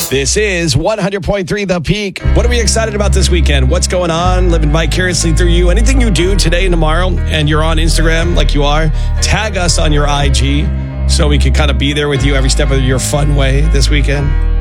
This is 100.3 The Peak. What are we excited about this weekend? What's going on? Living vicariously through you. Anything you do today and tomorrow, and you're on Instagram like you are, tag us on your IG so we can kind of be there with you every step of your fun way this weekend.